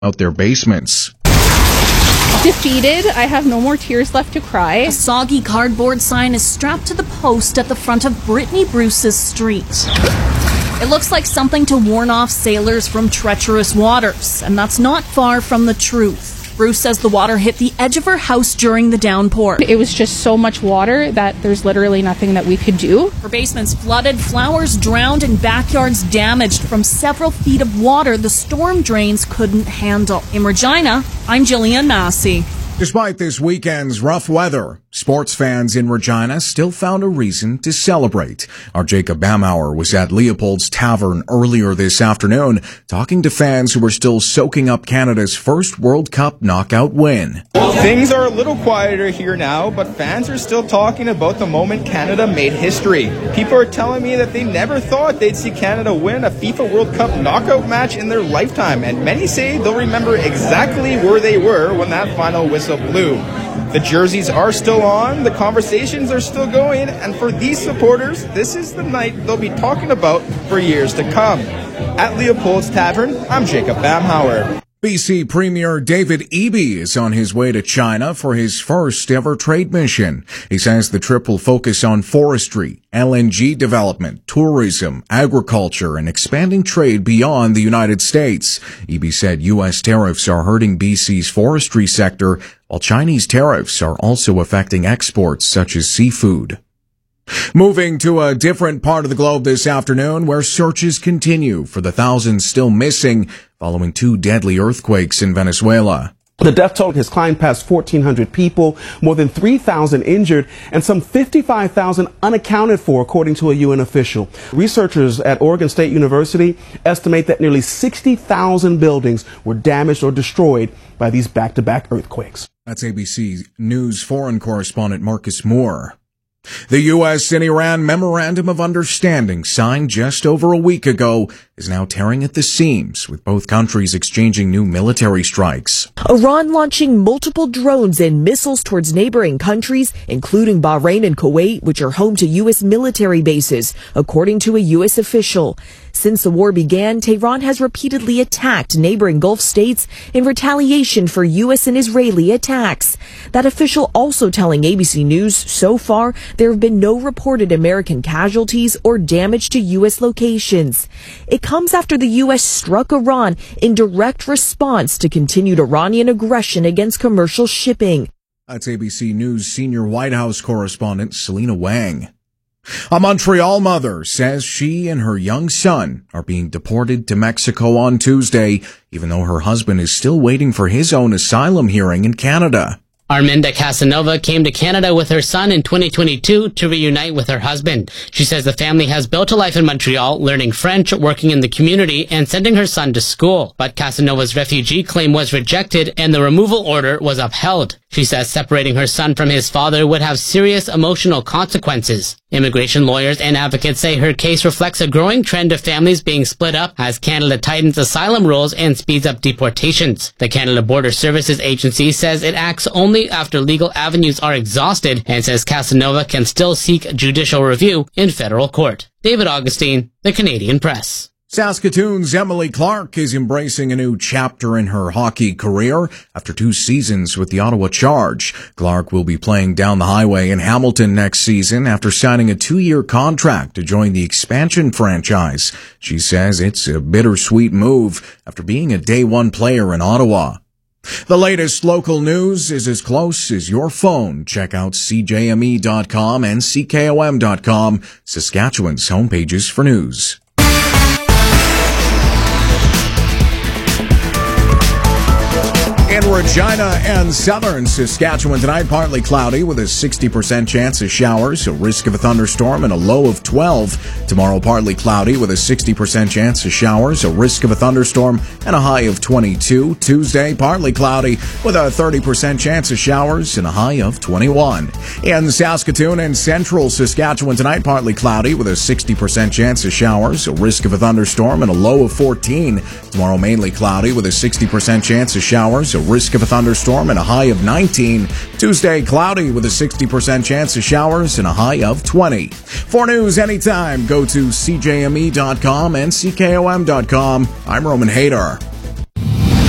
out their basements. Defeated, I have no more tears left to cry. A soggy cardboard sign is strapped to the post at the front of Brittany Bruce's street. It looks like something to warn off sailors from treacherous waters, and that's not far from the truth. Bruce says the water hit the edge of her house during the downpour. It was just so much water that there's literally nothing that we could do. Her basement's flooded, flowers drowned, and backyards damaged from several feet of water the storm drains couldn't handle. In Regina, I'm Jillian Massey. Despite this weekend's rough weather, sports fans in Regina still found a reason to celebrate. Our Jacob Bamhauer was at Leopold's Tavern earlier this afternoon, talking to fans who were still soaking up Canada's first World Cup knockout win. Things are a little quieter here now, but fans are still talking about the moment Canada made history. People are telling me that they never thought they'd see Canada win a FIFA World Cup knockout match in their lifetime, and many say they'll remember exactly where they were when that final whistle blew. The jerseys are still on, the conversations are still going, and for these supporters, this is the night they'll be talking about for years to come. At Leopold's Tavern, I'm Jacob Bamhauer. BC Premier David Eby is on his way to China for his first ever trade mission. He says the trip will focus on forestry, LNG development, tourism, agriculture, and expanding trade beyond the United States. Eby said U.S. tariffs are hurting BC's forestry sector, while Chinese tariffs are also affecting exports such as seafood. Moving to a different part of the globe this afternoon, where searches continue for the thousands still missing following 2 deadly earthquakes in Venezuela. The death toll has climbed past 1,400 people, more than 3,000 injured, and some 55,000 unaccounted for, according to a UN official. Researchers at Oregon State University estimate that nearly 60,000 buildings were damaged or destroyed by these back-to-back earthquakes. That's ABC News foreign correspondent Marcus Moore. The U.S. and Iran Memorandum of Understanding, signed just over a week ago, is now tearing at the seams, with both countries exchanging new military strikes. Iran launching multiple drones and missiles towards neighboring countries, including Bahrain and Kuwait, which are home to U.S. military bases, according to a U.S. official. Since the war began, Tehran has repeatedly attacked neighboring Gulf states in retaliation for U.S. and Israeli attacks. That official also telling ABC News, so far, there have been no reported American casualties or damage to U.S. locations. It comes after the U.S. struck Iran in direct response to continued Iranian aggression against commercial shipping. That's ABC News senior White House correspondent Selena Wang. A Montreal mother says she and her young son are being deported to Mexico on Tuesday, even though her husband is still waiting for his own asylum hearing in Canada. Arminda Casanova came to Canada with her son in 2022 to reunite with her husband. She says the family has built a life in Montreal, learning French, working in the community, and sending her son to school. But Casanova's refugee claim was rejected and the removal order was upheld. She says separating her son from his father would have serious emotional consequences. Immigration lawyers and advocates say her case reflects a growing trend of families being split up as Canada tightens asylum rules and speeds up deportations. The Canada Border Services Agency says it acts only after legal avenues are exhausted and says Casanova can still seek judicial review in federal court. David Augustine, The Canadian Press. Saskatoon's Emily Clark is embracing a new chapter in her hockey career after 2 seasons with the Ottawa Charge. Clark will be playing down the highway in Hamilton next season after signing a 2-year contract to join the expansion franchise. She says it's a bittersweet move after being a day 1 player in Ottawa. The latest local news is as close as your phone. Check out CJME.com and CKOM.com, Saskatchewan's homepages for news. In Regina and southern Saskatchewan tonight, partly cloudy with a 60% chance of showers, a risk of a thunderstorm, and a low of 12. Tomorrow, partly cloudy with a 60% chance of showers, a risk of a thunderstorm, and a high of 22. Tuesday, partly cloudy with a 30% chance of showers and a high of 21. In Saskatoon and central Saskatchewan tonight, partly cloudy with a 60% chance of showers, a risk of a thunderstorm, and a low of 14. Tomorrow, mainly cloudy with a 60% chance of showers, a risk of a thunderstorm, and a high of 19. Tuesday, cloudy with a 60% chance of showers and a high of 20. For news anytime, go to CJME.com and CKOM.com. I'm Roman Hader.